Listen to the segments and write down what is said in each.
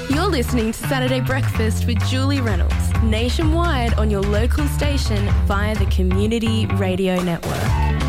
You're listening to Saturday Breakfast with Julie Reynolds, nationwide on your local station via the Community Radio Network.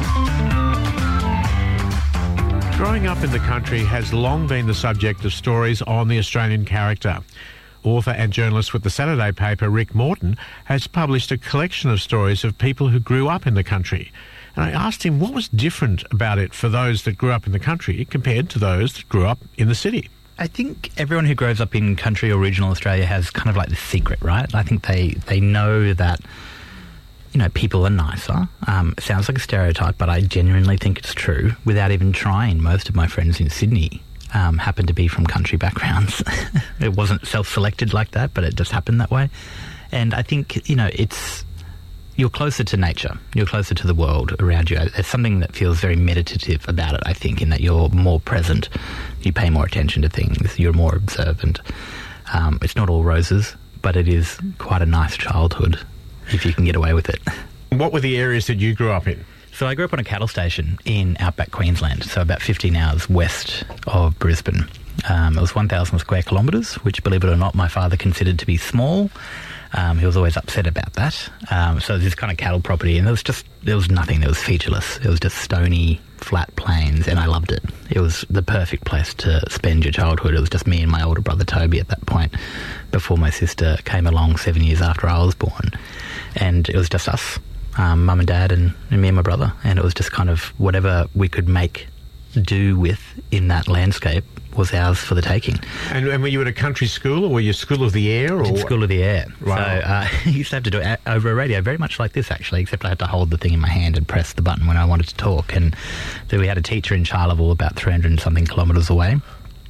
Growing up in the country has long been the subject of stories on the Australian character. Author and journalist with the Saturday paper, Rick Morton, has published a collection of stories of people who grew up in the country. And I asked him what was different about it for those that grew up in the country compared to those that grew up in the city. I think everyone who grows up in country or regional Australia has kind of like the secret, right? I think they know that, you know, people are nicer. It sounds like a stereotype, but I genuinely think it's true. Without even trying, most of my friends in Sydney happen to be from country backgrounds. It wasn't self-selected like that, but it just happened that way. And I think, you know, you're closer to nature. You're closer to the world around you. There's something that feels very meditative about it, I think, in that you're more present. You pay more attention to things. You're more observant. It's not all roses, but it is quite a nice childhood if you can get away with it. What were the areas that you grew up in? So I grew up on a cattle station in outback Queensland, so about 15 hours west of Brisbane. It was 1,000 square kilometres, which, believe it or not, my father considered to be small. He was always upset about that. So this kind of cattle property, and there was nothing. It was featureless. It was just stony, flat plains, and I loved it. It was the perfect place to spend your childhood. It was just me and my older brother Toby at that point, before my sister came along 7 years after I was born. And it was just us, mum and dad and me and my brother. And it was just kind of whatever we could make do with in that landscape was ours for the taking. And were you at a country school, or were you School of the Air? Or School of the Air. Wow. So I used to have to do it over a radio, very much like this actually, except I had to hold the thing in my hand and press the button when I wanted to talk. And so we had a teacher in Charleville about 300 and something kilometres away,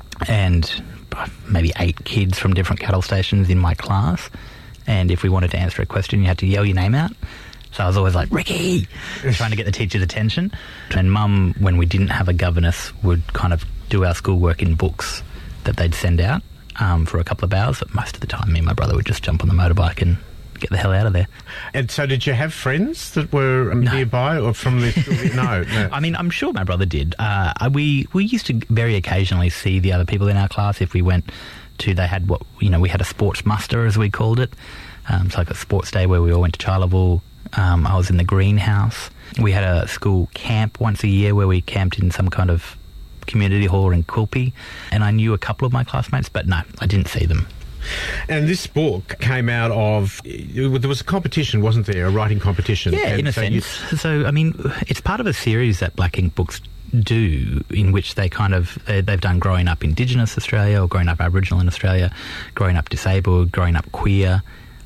and maybe 8 kids from different cattle stations in my class. And if we wanted to answer a question, you had to yell your name out. So I was always like, Ricky, trying to get the teacher's attention. And Mum, when we didn't have a governess, would kind of do our schoolwork in books that they'd send out for a couple of hours. But most of the time, me and my brother would just jump on the motorbike and get the hell out of there. And so did you have friends that were nearby or from the school? No. I mean, I'm sure my brother did. We used to very occasionally see the other people in our class if we went to, we had a sports muster, as we called it. It's like a sports day where we all went to Charleville. I was in the greenhouse. We had a school camp once a year where we camped in some kind of community hall in Quilpie, and I knew a couple of my classmates, but no, I didn't see them. And this book came out of, there was a competition, wasn't there, a writing competition? Yeah, in a sense. So, I mean, it's part of a series that Black Ink Books do, in which they've done growing up Indigenous Australia, or growing up Aboriginal in Australia, growing up disabled, growing up queer.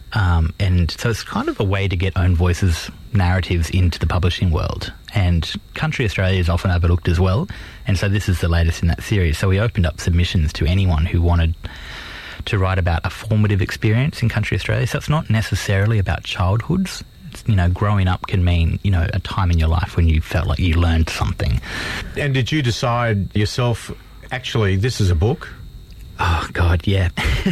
And so it's kind of a way to get own voices, narratives into the publishing world. And country Australia is often overlooked as well. And so this is the latest in that series. So we opened up submissions to anyone who wanted to write about a formative experience in country Australia. So it's not necessarily about childhoods. It's, growing up can mean, a time in your life when you felt like you learned something. And did you decide yourself, actually, this is a book? Oh, God, yeah.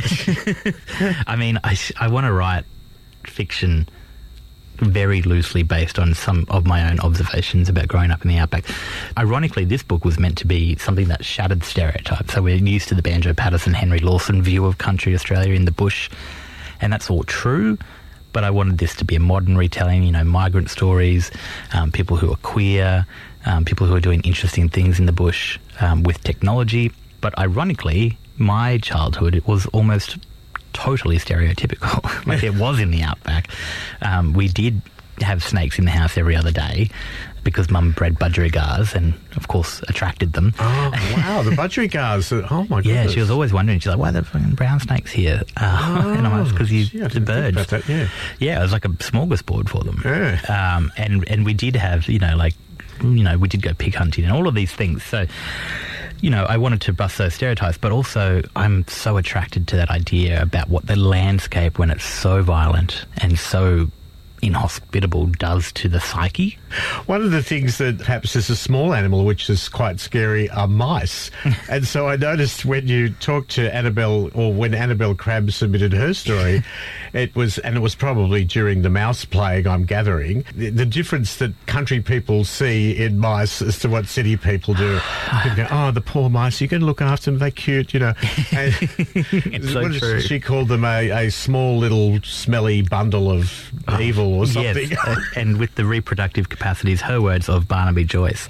I mean, I want to write fiction very loosely based on some of my own observations about growing up in the outback. Ironically, this book was meant to be something that shattered stereotypes. So we're used to the Banjo Patterson, Henry Lawson view of country Australia in the bush, and that's all true. But I wanted this to be a modern retelling, migrant stories, people who are queer, people who are doing interesting things in the bush with technology. But ironically, my childhood, it was almost totally stereotypical. Like it was in the outback. We did have snakes in the house every other day because Mum bred budgerigars and, of course, attracted them. Oh, wow, the budgerigars. Oh, my goodness. Yeah, she was always wondering. She's like, why are there fucking brown snakes here? And I'm like, because the birds. About that, yeah. Yeah, it was like a smorgasbord for them. Yeah. And we did have, we did go pig hunting and all of these things. So, I wanted to bust those stereotypes, but also I'm so attracted to that idea about what the landscape, when it's so violent and so inhospitable does to the psyche. One of the things that perhaps is a small animal which is quite scary are mice. And so I noticed when you talked to Annabelle, or when Annabelle Crabb submitted her story, it was probably during the mouse plague, I'm gathering, the difference that country people see in mice as to what city people do. People go, oh, the poor mice, you can look after them, they're cute, you know. And It's so true. she called them a small little smelly bundle of evil or something. Yes, and with the reproductive capacities, her words, of Barnaby Joyce.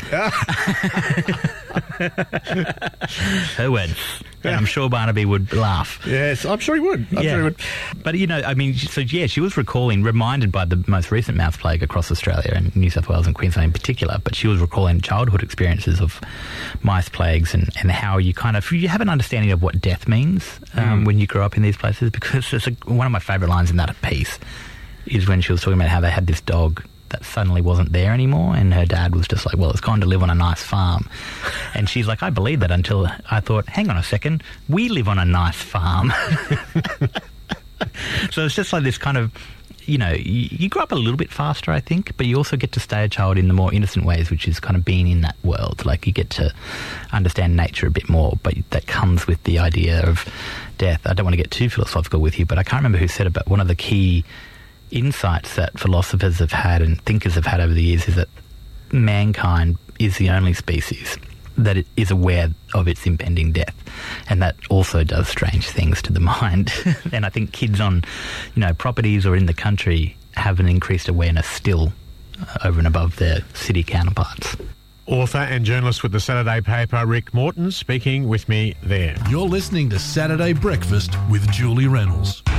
Her words. And I'm sure Barnaby would laugh. Yes, I'm sure he would. I'm sure he would. But, you know, I mean, so, yeah, she was reminded by the most recent mouse plague across Australia and New South Wales and Queensland in particular, but she was recalling childhood experiences of mice plagues and how you have an understanding of what death means when you grow up in these places, because it's one of my favourite lines in that piece is when she was talking about how they had this dog that suddenly wasn't there anymore, and her dad was just like, well, it's gone to live on a nice farm. And she's like, I believe that until I thought, hang on a second, we live on a nice farm. So it's just like this kind of, you know, you grow up a little bit faster, I think, but you also get to stay a child in the more innocent ways, which is kind of being in that world. Like, you get to understand nature a bit more, but that comes with the idea of death. I don't want to get too philosophical with you, but I can't remember who said it, but one of the key insights that philosophers have had and thinkers have had over the years is that mankind is the only species that it is aware of its impending death, and that also does strange things to the mind. And I think kids on, you know, properties or in the country have an increased awareness still over and above their city counterparts. Author and journalist with the Saturday paper, Rick Morton, speaking with me there. You're listening to Saturday Breakfast with Julie Reynolds.